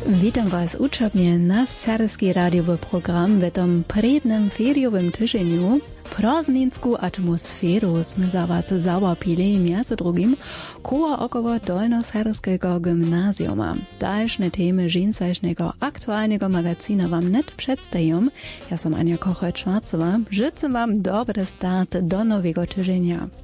Witam Was uczebnie na serbski radiowy program w tym prednym feriowym tygodniu. Prazninsku atmosferu sme za Was załapili między drugim koło około Dolnoserbskiego gimnazjuma. Dalsze temy żeńsajsznego aktualnego magazina Wam net przedstawiam. Ja sam Ania Koche-Czwarcowa. Życzę Wam dobry start do nowego tygodnia.